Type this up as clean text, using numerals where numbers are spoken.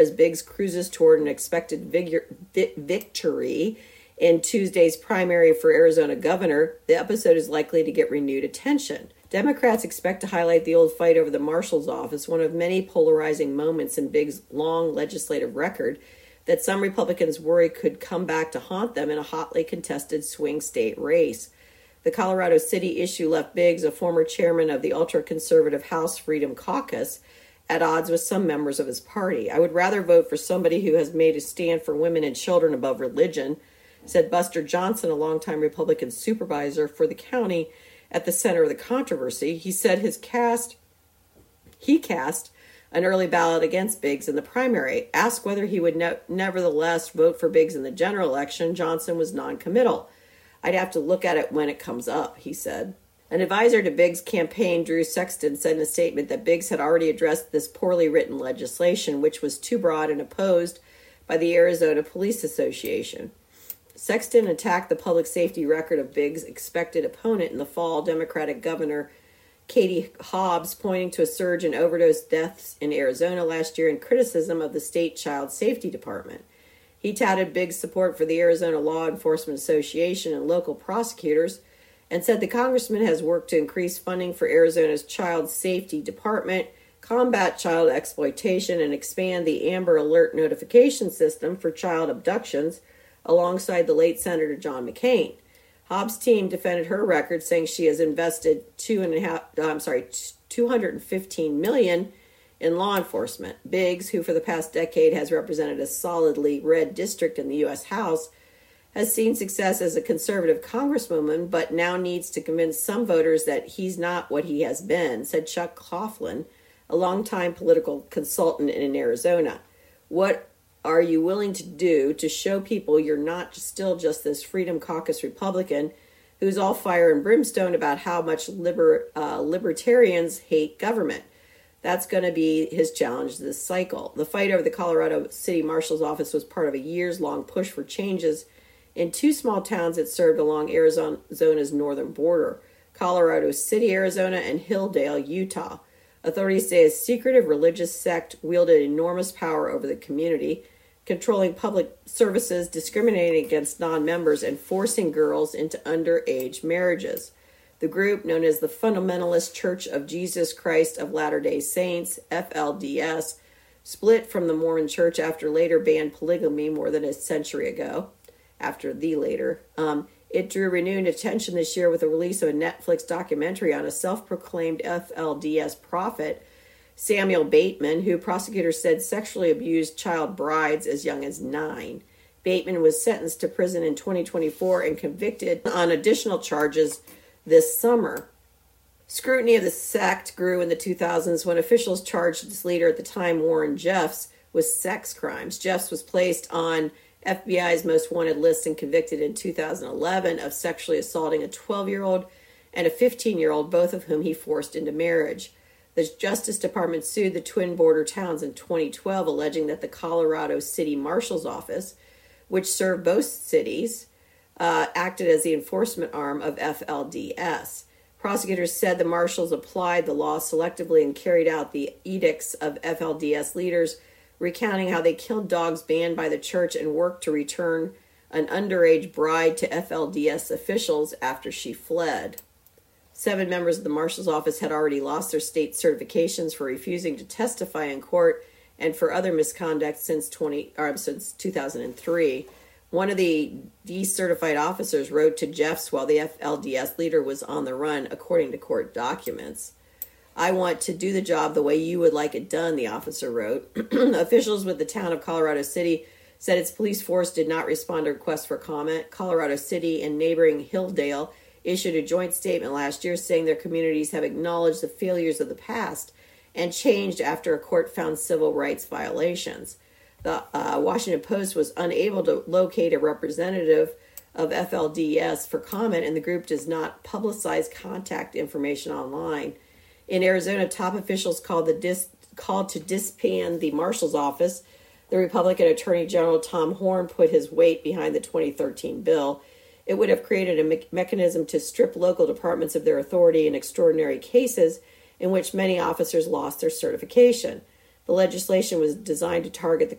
As Biggs cruises toward an expected victory in Tuesday's primary for Arizona governor, the episode is likely to get renewed attention. Democrats expect to highlight the old fight over the marshal's office, one of many polarizing moments in Biggs' long legislative record that some Republicans worry could come back to haunt them in a hotly contested swing state race. The Colorado City issue left Biggs, a former chairman of the ultra-conservative House Freedom Caucus, at odds with some members of his party. "I would rather vote for somebody who has made a stand for women and children above religion," said Buster Johnson, a longtime Republican supervisor for the county at the center of the controversy. He said he cast an early ballot against Biggs in the primary. Asked whether he would nevertheless vote for Biggs in the general election, Johnson was non-committal. "I'd have to look at it when it comes up," he said. An advisor to Biggs' campaign, Drew Sexton, said in a statement that Biggs had already addressed this poorly written legislation, which was too broad and opposed by the Arizona Police Association. Sexton attacked the public safety record of Biggs' expected opponent in the fall, Democratic Governor Katie Hobbs, pointing to a surge in overdose deaths in Arizona last year and criticism of the state child safety department. He touted Biggs' support for the Arizona Law Enforcement Association and local prosecutors and said the congressman has worked to increase funding for Arizona's child safety department, combat child exploitation, and expand the Amber Alert notification system for child abductions alongside the late Senator John McCain. Hobbs' team defended her record, saying she has invested $215 million in law enforcement. Biggs, who for the past decade has represented a solidly red district in the U.S. House, has seen success as a conservative congresswoman, but now needs to convince some voters that he's not what he has been, said Chuck Coughlin, a longtime political consultant in Arizona. "What are you willing to do to show people you're not still just this Freedom Caucus Republican who's all fire and brimstone about how much libertarians hate government?" That's going to be his challenge this cycle. The fight over the Colorado City Marshal's office was part of a years-long push for changes in two small towns that served along Arizona's northern border, Colorado City, Arizona, and Hilldale, Utah. Authorities say a secretive religious sect wielded enormous power over the community, controlling public services, discriminating against non-members, and forcing girls into underage marriages. The group, known as the Fundamentalist Church of Jesus Christ of Latter-day Saints, FLDS, split from the Mormon Church after later banned polygamy more than a century ago. It drew renewed attention this year with the release of a Netflix documentary on a self-proclaimed FLDS prophet, Samuel Bateman, who prosecutors said sexually abused child brides as young as 9. Bateman was sentenced to prison in 2024 and convicted on additional charges this summer. Scrutiny of the sect grew in the 2000s when officials charged its leader at the time, Warren Jeffs, with sex crimes. Jeffs was placed on FBI's most wanted list and convicted in 2011 of sexually assaulting a 12-year-old and a 15-year-old, both of whom he forced into marriage. The Justice Department sued the twin border towns in 2012, alleging that the Colorado City Marshal's Office, which served both cities, acted as the enforcement arm of FLDS. Prosecutors said the marshals applied the law selectively and carried out the edicts of FLDS leaders, recounting how they killed dogs banned by the church and worked to return an underage bride to FLDS officials after she fled. 7 members of the marshal's office had already lost their state certifications for refusing to testify in court and for other misconduct since 2003. One of the decertified officers wrote to Jeffs while the FLDS leader was on the run, according to court documents. "I want to do the job the way you would like it done," the officer wrote. Officials with the town of Colorado City said its police force did not respond to requests for comment. Colorado City and neighboring Hilldale issued a joint statement last year saying their communities have acknowledged the failures of the past and changed after a court found civil rights violations. The Washington Post was unable to locate a representative of FLDS for comment, and the group does not publicize contact information online. In Arizona, top officials called to disband the marshal's office. The Republican Attorney General Tom Horne put his weight behind the 2013 bill. It would have created a mechanism to strip local departments of their authority in extraordinary cases in which many officers lost their certification. The The legislation was designed to target the